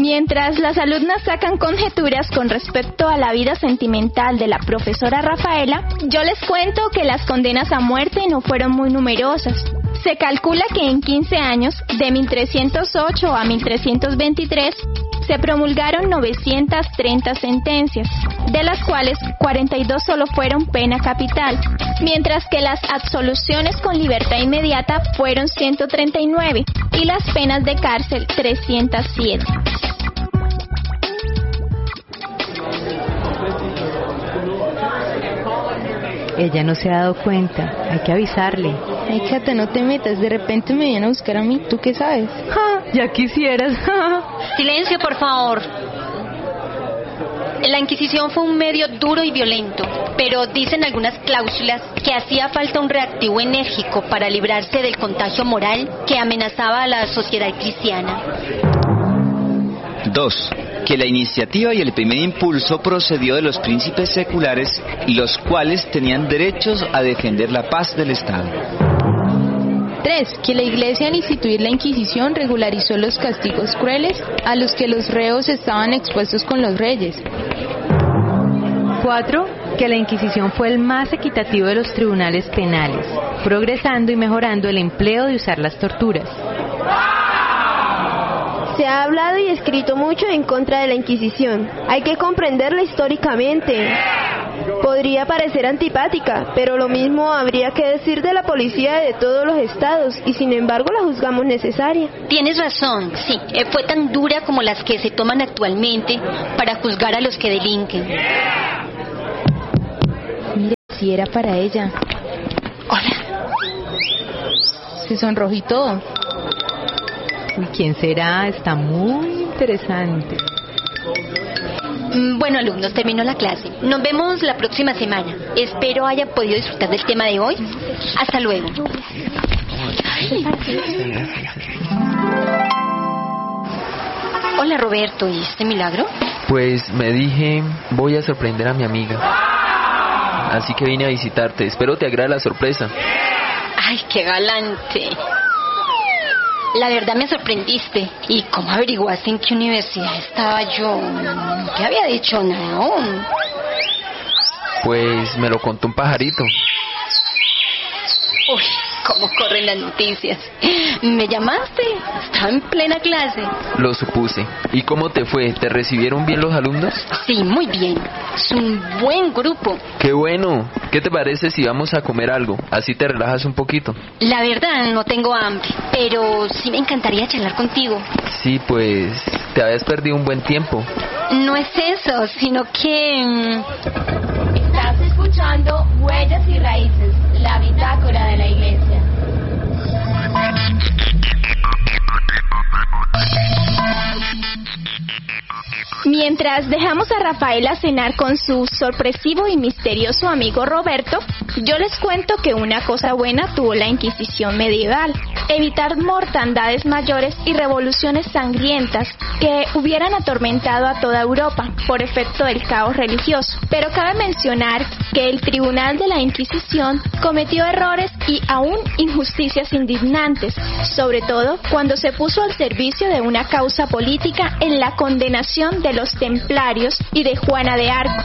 Mientras las alumnas sacan conjeturas con respecto a la vida sentimental de la profesora Rafaela, yo les cuento que las condenas a muerte no fueron muy numerosas. Se calcula que en 15 años, de 1308 a 1323, se promulgaron 930 sentencias, de las cuales 42 solo fueron pena capital, mientras que las absoluciones con libertad inmediata fueron 139 y las penas de cárcel 307. Ella no se ha dado cuenta, hay que avisarle. Ay, Cata, no te metas, de repente me vienen a buscar a mí, ¿tú qué sabes? ¡Ja! Ya quisieras. Silencio, por favor. La Inquisición fue un medio duro y violento, pero dicen algunas cláusulas que hacía falta un reactivo enérgico para librarse del contagio moral que amenazaba a la sociedad cristiana. 2. Que la iniciativa y el primer impulso procedió de los príncipes seculares, los cuales tenían derechos a defender la paz del Estado. 3. Que la Iglesia al instituir la Inquisición regularizó los castigos crueles a los que los reos estaban expuestos con los reyes. 4. Que la Inquisición fue el más equitativo de los tribunales penales, progresando y mejorando el empleo de usar las torturas. Se ha hablado y escrito mucho en contra de la Inquisición. Hay que comprenderla históricamente. Podría parecer antipática, pero lo mismo habría que decir de la policía de todos los estados, y sin embargo la juzgamos necesaria. Tienes razón, sí, fue tan dura como las que se toman actualmente para juzgar a los que delinquen. Mire, si era para ella. Hola. Se sonrojó y todo. ¿Quién será? Está muy interesante. Bueno, alumnos, terminó la clase. Nos vemos la próxima semana. Espero hayan podido disfrutar del tema de hoy. Hasta luego. Hola, Roberto, ¿y este milagro? Pues me dije, voy a sorprender a mi amiga. Así que vine a visitarte. Espero te agrade la sorpresa. Ay, qué galante. La verdad me sorprendiste. ¿Y cómo averiguaste en qué universidad estaba yo? No te había dicho nada aún. Pues me lo contó un pajarito. Uy, cómo corren las noticias. ¿Me llamaste? Estaba en plena clase. Lo supuse. ¿Y cómo te fue? ¿Te recibieron bien los alumnos? Sí, muy bien. Es un buen grupo. ¡Qué bueno! ¿Qué te parece si vamos a comer algo? Así te relajas un poquito. La verdad, no tengo hambre, pero sí me encantaría charlar contigo. Sí, pues te habías perdido un buen tiempo. No es eso, sino que... Estás escuchando Huellas y Raíces, la bitácora de la Iglesia. Mientras dejamos a Rafaela cenar con su sorpresivo y misterioso amigo Roberto, yo les cuento que una cosa buena tuvo la Inquisición medieval: evitar mortandades mayores y revoluciones sangrientas que hubieran atormentado a toda Europa por efecto del caos religioso. Pero cabe mencionar que el Tribunal de la Inquisición cometió errores y aún injusticias indignantes, sobre todo cuando se puso al servicio de una causa política en la condenación de los templarios y de Juana de Arco.